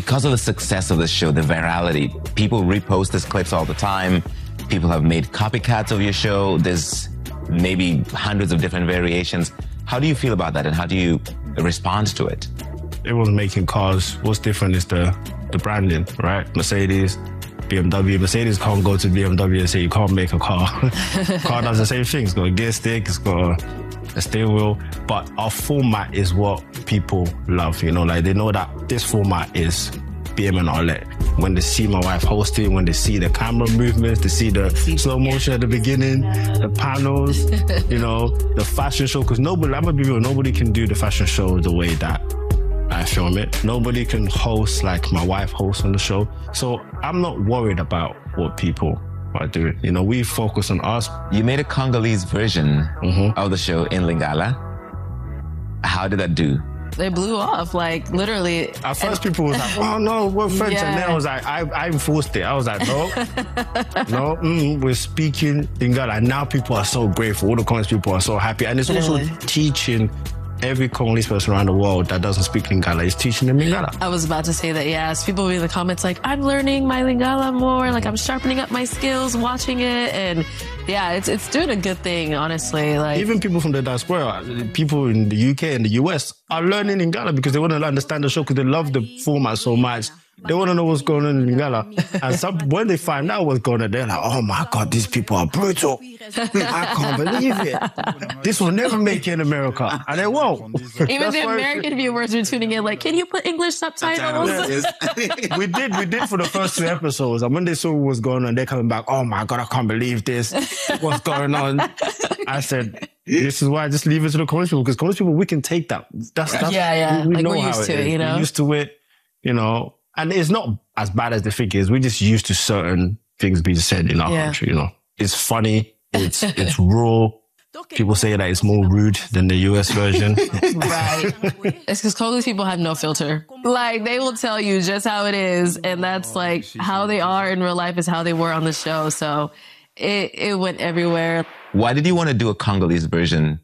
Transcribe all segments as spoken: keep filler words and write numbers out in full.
because of the success of the show, the virality, people repost these clips all the time. People have made copycats of your show. There's maybe hundreds of different variations. How do you feel about that, and how do you respond to it? Everyone's making cars. What's different is the, the branding, right? Mercedes, B M W. Mercedes can't go to B M W and say you can't make a car. Car does the same thing. It's got a gear stick, it's got a, a steering wheel. But our format is what people love, you know? Like, they know that this format is B M and Arlette. When they see my wife hosting, when they see the camera movements, they see the slow motion at the beginning, the panels, you know, the fashion show. Because nobody, I'm gonna be real, nobody can do the fashion show the way that I film it. Nobody can host like my wife hosts on the show. So I'm not worried about what people are doing. You know, we focus on us. You made a Congolese version mm-hmm. of the show in Lingala. How did that do? They blew off, like, literally. At first, people was like, oh, no, we're French. Yeah. And then I was like, I, I enforced it. I was like, no, no, mm, we're speaking Lingala. And now people are so grateful. All the Congolese people are so happy. And it's also really? teaching every Congolese person around the world that doesn't speak Lingala is teaching them Lingala. I was about to say that, yes. People will be in the comments like, I'm learning my Lingala more. Like, I'm sharpening up my skills watching it. And yeah, it's it's doing a good thing, honestly. Like, even people from the diaspora, people in the U K and the U S are learning Lingala because they want to understand the show because they love the format so much. They want to know what's going on in Lingala. And some, when they find out what's going on, they're like, oh my God, these people are brutal. I can't believe it. This will never make it in America. And they won't. Even the American viewers are tuning in like, can you put English subtitles? Yes. we did, we did for the first two episodes. And when they saw what was going on, they're coming back, oh my God, I can't believe this. What's going on? I said, this is why I just leave it to the Congolese people, because Congolese people, we can take that. That's, that's yeah, yeah. We, we like know we're how used it to is. it, you know? We're used to it, you know. And it's not as bad as they think it is. We're just used to certain things being said in our yeah. country, you know. It's funny. It's it's raw. People say that it's more rude than the U S version. Right. It's because Congolese people have no filter. Like, they will tell you just how it is. And that's like how they are in real life is how they were on the show. So it, it went everywhere. Why did you want to do a Congolese version?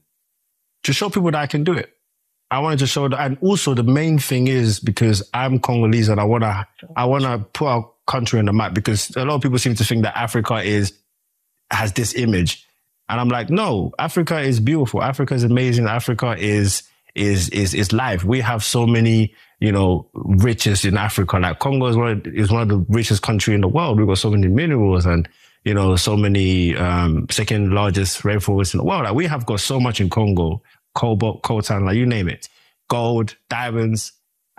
To show people that I can do it. I wanted to show that, and also the main thing is because I'm Congolese and I want to, I want to put our country on the map, because a lot of people seem to think that Africa is, has this image. And I'm like, no, Africa is beautiful. Africa is amazing. Africa is, is, is, is life. We have so many, you know, riches in Africa. Like Congo is one of, is one of the richest countries in the world. We've got so many minerals and, you know, so many, um, second largest rainforests in the world. Like, we have got so much in Congo. Cobalt, coltan, like you name it, gold, diamonds,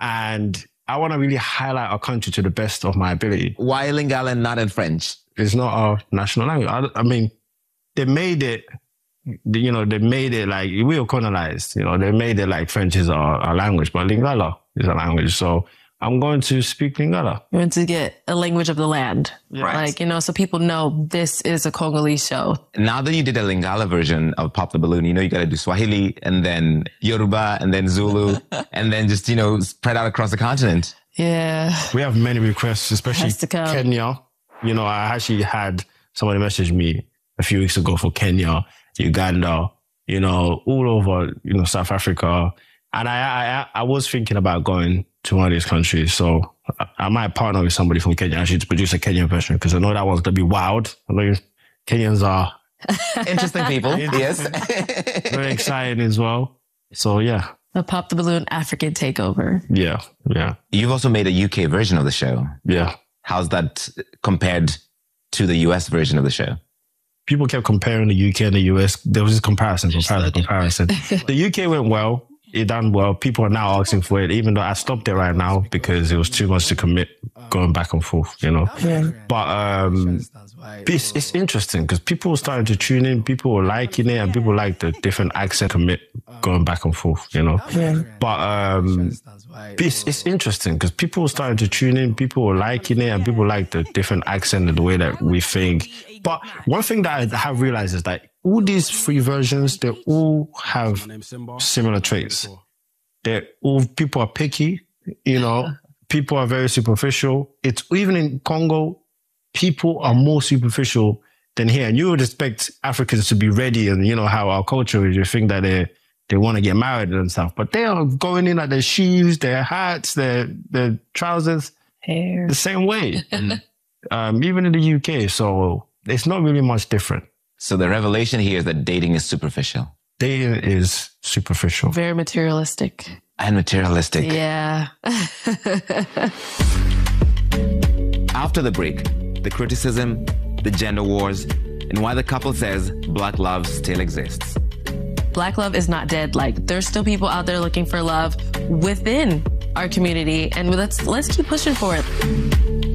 and I want to really highlight our country to the best of my ability. Why Lingala and not in French? It's not our national language. I, I mean, they made it, you know, they made it like, we were colonized, you know, they made it like French is our, our language, but Lingala is a language. So I'm going to speak Lingala. You're going to get a language of the land. Right. Like, you know, so people know this is a Congolese show. Now that you did a Lingala version of Pop the Balloon, you know, you got to do Swahili and then Yoruba and then Zulu and then just, you know, spread out across the continent. Yeah. We have many requests, especially Kenya. You know, I actually had somebody message me a few weeks ago for Kenya, Uganda, you know, all over, you know, South Africa. And I, I, I was thinking about going to one of these countries. So I, I might partner with somebody from Kenya actually to produce a Kenyan version, because I know that one's going to be wild. I know Kenyans are interesting people. Yes. Very exciting as well. So yeah. A Pop the Balloon African takeover. Yeah. Yeah. You've also made a U K version of the show. Yeah. How's that compared to the U S version of the show? People kept comparing the U K and the U S. There was this comparison, comparison, comparison. The U K went well. It done well. People are now asking for it, even though I stopped it right now because it was too much to commit going back and forth, you know. Yeah. But um, it's, it's interesting because people are starting to tune in, people are liking it, and people like the different accent commit going back and forth, you know. Yeah. But um, it's, it's interesting because people are starting to tune in, people are liking it, and people like the different accent and the way that we think. But one thing that I have realized is that all these three versions, they all have similar traits. They're all, people are picky, you know, people are very superficial. It's even in Congo, people are more superficial than here. And you would expect Africans to be ready and, you know, how our culture is. You think that they're, they want to get married and stuff, but they are going in at their shoes, their hats, their their trousers, hair, the same way. um, even in the U K, so it's not really much different. So the revelation here is that dating is superficial. Dating is superficial, very materialistic, and materialistic. Yeah. After the break, the criticism, the gender wars, and why the couple says Black love still exists. Black love is not dead. Like, there's still people out there looking for love within our community, and let's let's keep pushing for it.